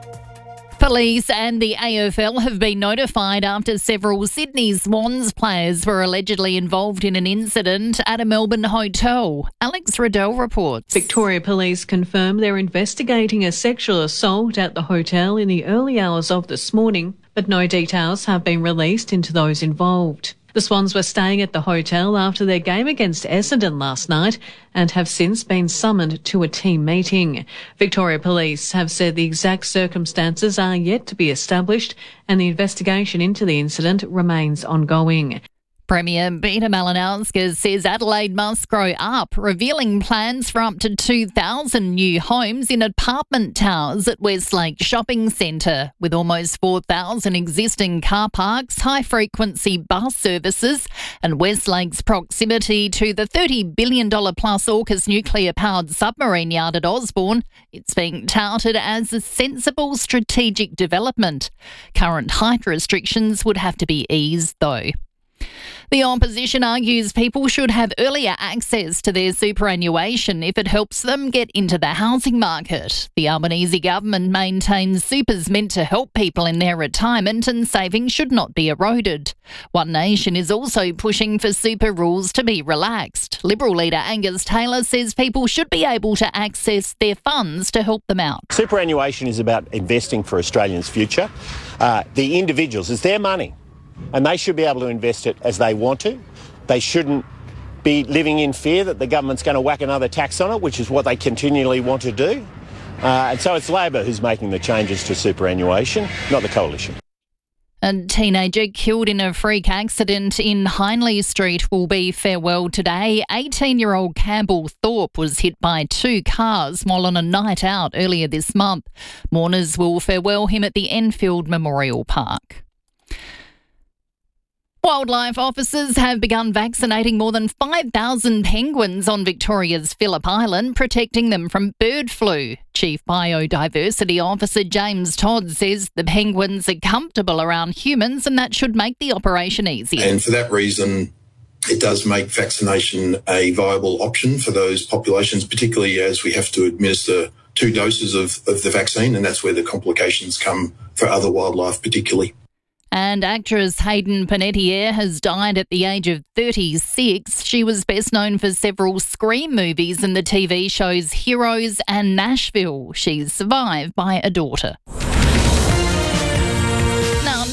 Police and the A F L have been notified after several Sydney Swans players were allegedly involved in an incident at a Melbourne hotel. Alex Riddell reports. Victoria Police confirm they're investigating a sexual assault at the hotel in the early hours of this morning, but no details have been released into those involved. The Swans were staying at the hotel after their game against Essendon last night and have since been summoned to a team meeting. Victoria Police have said the exact circumstances are yet to be established and the investigation into the incident remains ongoing. Premier Peter Malinauskas says Adelaide must grow up, revealing plans for up to two thousand new homes in apartment towers at Westlake Shopping Centre. With almost four thousand existing car parks, high-frequency bus services and Westlake's proximity to the thirty billion dollars plus AUKUS nuclear-powered submarine yard at Osborne, it's being touted as a sensible strategic development. Current height restrictions would have to be eased, though. The opposition argues people should have earlier access to their superannuation if it helps them get into the housing market. The Albanese government maintains super's meant to help people in their retirement and savings should not be eroded. One Nation is also pushing for super rules to be relaxed. Liberal leader Angus Taylor says people should be able to access their funds to help them out. Superannuation is about investing for Australians' future. Uh, the individuals, it's their money. And they should be able to invest it as they want to. They shouldn't be living in fear that the government's going to whack another tax on it, which is what they continually want to do. Uh, and so it's Labor who's making the changes to superannuation, not the Coalition. A teenager killed in a freak accident in Hindley Street will be farewelled today. eighteen-year-old Campbell Thorpe was hit by two cars while on a night out earlier this month. Mourners will farewell him at the Enfield Memorial Park. Wildlife officers have begun vaccinating more than five thousand penguins on Victoria's Phillip Island, protecting them from bird flu. Chief Biodiversity Officer James Todd says the penguins are comfortable around humans and that should make the operation easier. And for that reason, it does make vaccination a viable option for those populations, particularly as we have to administer two doses of, of the vaccine, and that's where the complications come for other wildlife particularly. And actress Hayden Panettiere has died at the age of thirty-six. She was best known for several Scream movies and the T V shows Heroes and Nashville. She's survived by a daughter. Now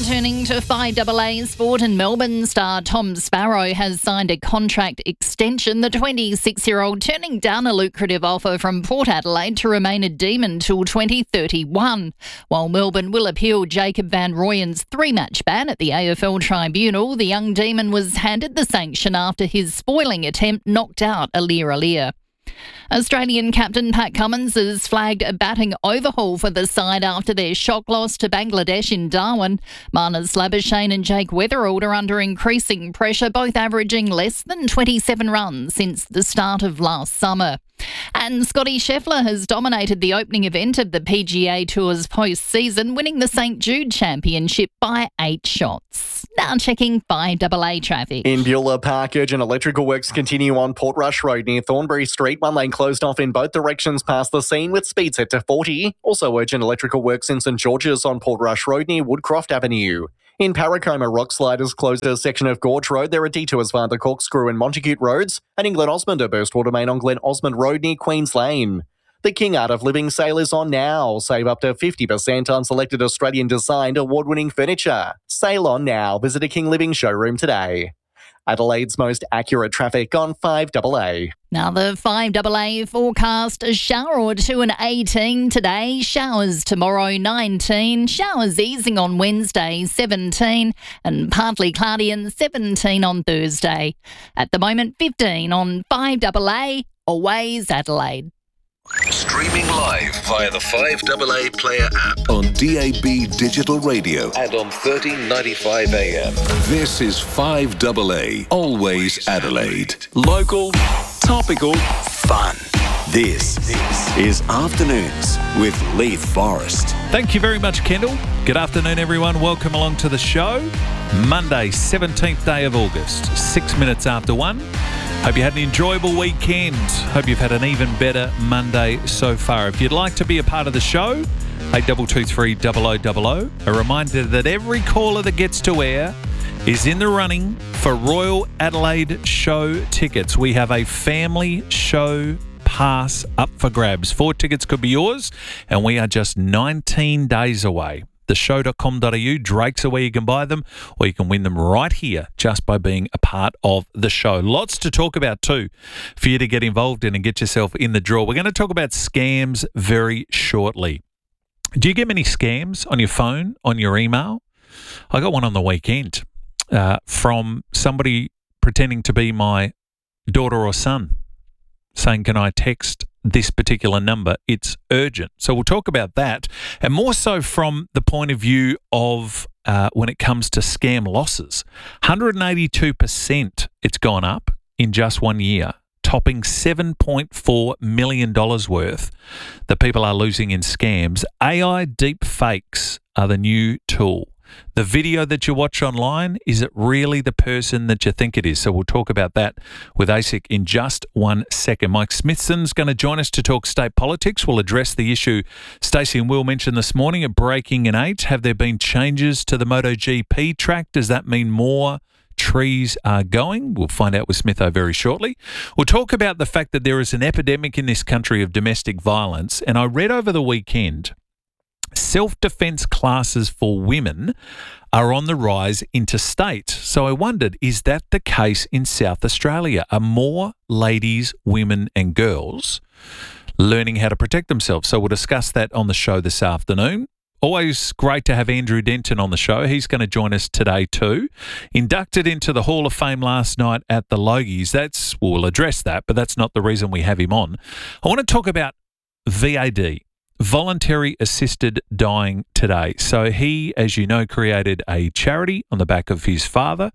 turning to five double A sport, and Melbourne star Tom Sparrow has signed a contract extension. The twenty-six-year-old turning down a lucrative offer from Port Adelaide to remain a Demon till twenty thirty-one. While Melbourne will appeal Jacob Van Rooyen's three-match ban at the A F L tribunal, the young Demon was handed the sanction after his spoiling attempt knocked out Aliir Aliir. Australian captain Pat Cummins has flagged a batting overhaul for the side after their shock loss to Bangladesh in Darwin. Marnus Labuschagne and Jake Weatherald are under increasing pressure, both averaging less than twenty-seven runs since the start of last summer. And Scotty Scheffler has dominated the opening event of the P G A Tour's post-season, winning the Saint Jude Championship by eight shots. Now checking five double A traffic. In Beulah Park, urgent electrical works continue on Portrush Road near Thornbury Street. One lane closed off in both directions past the scene with speed set to forty. Also urgent electrical works in St George's on Portrush Road near Woodcroft Avenue. In Parracoma, rock sliders closed a section of Gorge Road. There are detours via the Corkscrew and Montacute Roads. And in Glen Osmond, a burst water main on Glen Osmond Road near Queens Lane. The King Art of Living sale is on now. Save up to fifty percent on selected Australian-designed award-winning furniture. Sale on now. Visit a King Living showroom today. Adelaide's most accurate traffic on five double A. Now the five double A forecast, a shower or two and eighteen today, showers tomorrow nineteen, showers easing on Wednesday seventeen, and partly cloudy and seventeen on Thursday. At the moment fifteen on five double A, always Adelaide. Streaming live via the five double A Player app on D A B Digital Radio and on thirteen ninety-five A M. This is five double A, always Adelaide. Local, topical, fun. This is Afternoons with Leith Forrest. Thank you very much, Kendall. Good afternoon, everyone. Welcome along to the show. Monday, seventeenth day of August, six minutes after one. Hope you had an enjoyable weekend. Hope you've had an even better Monday so far. If you'd like to be a part of the show, eight two two three, double oh double oh. A reminder that every caller that gets to air is in the running for Royal Adelaide Show tickets. We have a family show pass up for grabs. Four tickets could be yours, and we are just nineteen days away. the show dot com dot a u. Drake's are where you can buy them, or you can win them right here just by being a part of the show. Lots to talk about too for you to get involved in and get yourself in the draw. We're going to talk about scams very shortly. Do you get many scams on your phone, on your email? I got one on the weekend uh, from somebody pretending to be my daughter or son, saying, can I text this particular number? It's urgent. So we'll talk about that, and more so from the point of view of uh, when it comes to scam losses. one hundred eighty-two percent it's gone up in just one year, topping seven point four million dollars worth that people are losing in scams. A I deep fakes are the new tool. The video that you watch online, is it really the person that you think it is? So we'll talk about that with A S I C in just one second. Mike Smithson's going to join us to talk state politics. We'll address the issue Stacey and Will mentioned this morning at Breaking in eight. Have there been changes to the MotoGP track? Does that mean more trees are going? We'll find out with Smitho very shortly. We'll talk about the fact that there is an epidemic in this country of domestic violence. And I read over the weekend, self-defense classes for women are on the rise interstate. So I wondered, is that the case in South Australia? Are more ladies, women and girls learning how to protect themselves? So we'll discuss that on the show this afternoon. Always great to have Andrew Denton on the show. He's going to join us today too. Inducted into the Hall of Fame last night at the Logies. That's, we'll address that, but that's not the reason we have him on. I want to talk about V A D. Voluntary assisted dying today. So he, as you know, created a charity on the back of his father,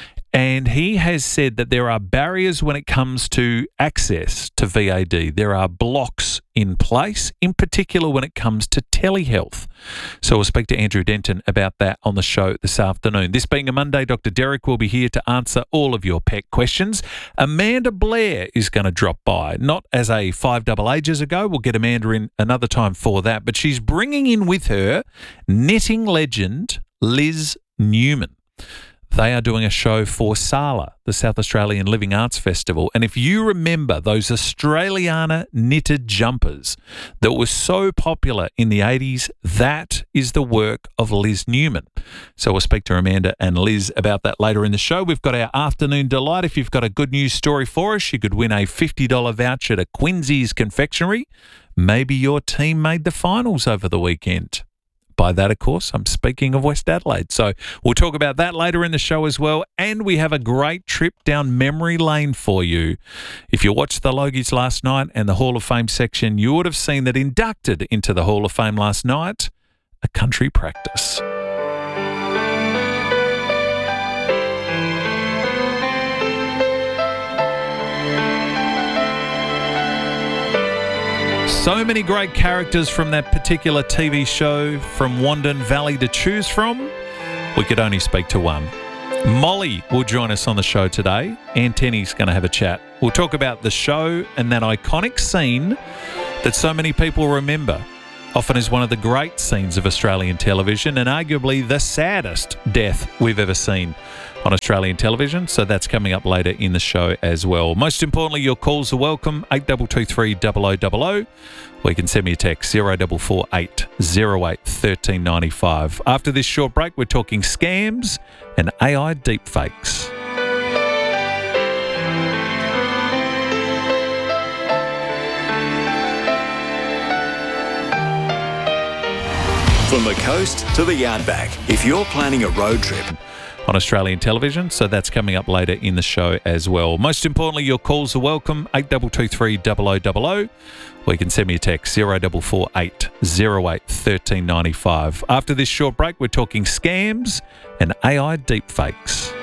and he has said that there are barriers when it comes to access to V A D. There are blocks in place, in particular when it comes to telehealth. So we'll speak to Andrew Denton about that on the show this afternoon. This being a Monday, Doctor Derek will be here to answer all of your pet questions. Amanda Blair is going to drop by, not as a five double ages ago. We'll get Amanda in another time for that, but she's bringing in with her knitting legend Liz Newman. They are doing a show for SALA, the South Australian Living Arts Festival. And if you remember those Australiana knitted jumpers that were so popular in the eighties, that is the work of Liz Newman. So we'll speak to Amanda and Liz about that later in the show. We've got our afternoon delight. If you've got a good news story for us, you could win a fifty dollars voucher to Quincy's Confectionery. Maybe your team made the finals over the weekend. By that, of course, I'm speaking of West Adelaide. So we'll talk about that later in the show as well. And we have a great trip down memory lane for you. If you watched the Logies last night and the Hall of Fame section, you would have seen that inducted into the Hall of Fame last night, a country practice. So many great characters from that particular T V show, from Wandon Valley to choose from. We could only speak to one. Molly will join us on the show today. Antenny's going to have a chat. We'll talk about the show and that iconic scene that so many people remember. Often is one of the great scenes of Australian television and arguably the saddest death we've ever seen on Australian television. So that's coming up later in the show as well. Most importantly, your calls are welcome, eight two two three, zero zero zero zero. Or you can send me a text, zero four four eight, zero eight, one three nine five. After this short break, we're talking scams and A I deepfakes. From the coast to the outback, if you're planning a road trip on Australian television, so that's coming up later in the show as well. Most importantly, your calls are welcome, eight two two three, zero zero zero zero, or you can send me a text, zero four four eight, zero eight, one three nine five. After this short break, we're talking scams and A I deepfakes.